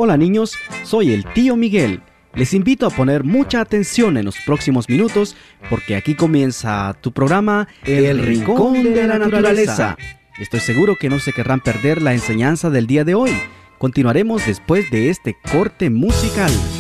Hola niños, soy el tío Miguel. Les invito a poner mucha atención en los próximos minutos porque aquí comienza tu programa El Rincón de la Naturaleza. Estoy seguro que no se querrán perder la enseñanza del día de hoy. Continuaremos después de este corte musical.